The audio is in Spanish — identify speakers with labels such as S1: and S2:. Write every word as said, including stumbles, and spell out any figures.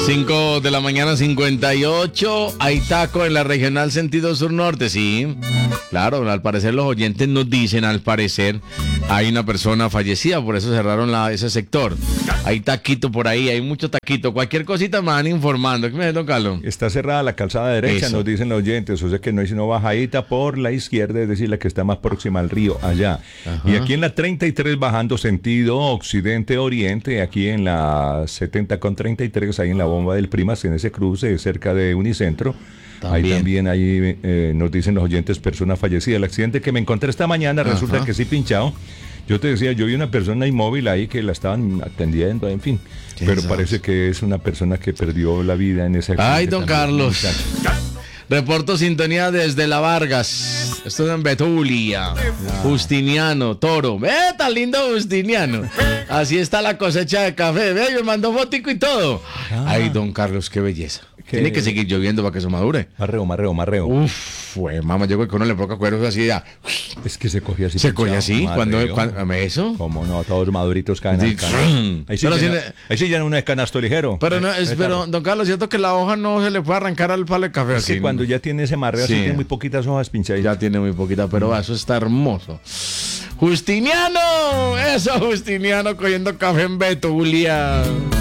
S1: cinco de la mañana, cincuenta y ocho. Hay taco en la regional sentido sur-norte, sí. Claro, al parecer los oyentes nos dicen, al parecer hay una persona fallecida, por eso cerraron la, ese sector. Hay taquito por ahí, hay mucho taquito. Cualquier cosita me van informando. ¿Qué me dice, don Carlos?
S2: Está cerrada la calzada derecha, eso nos dicen los oyentes. O sea que no hay sino bajadita por la izquierda, es decir, la que está más próxima al río, allá. Ajá. Y aquí en la treinta y tres bajando sentido occidente-oriente, aquí en la setenta con treinta y tres, ahí en la bomba del Primas, en ese cruce cerca de Unicentro. También. Ahí también ahí, eh, nos dicen los oyentes persona fallecida. El accidente que me encontré esta mañana, ajá, resulta que sí pinchado. Yo te decía, yo vi una persona inmóvil ahí que la estaban atendiendo, en fin. Pero parece que es una persona que perdió la vida en ese accidente.
S1: Ay, don también. Carlos. Reporto sintonía desde La Vargas. Esto es en Betulia. No. Justiniano, Toro. Ve, tan lindo Justiniano. Así está la cosecha de café. Ve, me mandó fotico y todo. Ah. Ay, don Carlos, qué belleza. ¿Qué? Tiene que seguir lloviendo para que eso madure.
S2: Marreo, marreo, marreo.
S1: Uf, fue, mamá, yo con uno le provoca cuero así ya.
S2: Es que se cogía así.
S1: ¿Se cogía así? ¿Cuándo, cuando, ¿Eso?
S2: Como no, todos maduritos caen al canasto. Ahí sí, llena, tiene... ahí sí llenan un canasto ligero.
S1: Pero, no, es, pero don Carlos, cierto que la hoja no se le puede arrancar al palo de café.
S2: Es
S1: así,
S2: que cuando ya tiene ese marreo, sí, así tiene muy poquitas hojas pinchadas.
S1: Ya tiene muy poquita, pero mm. eso está hermoso. Justiniano, eso, Justiniano cogiendo café en Betulia.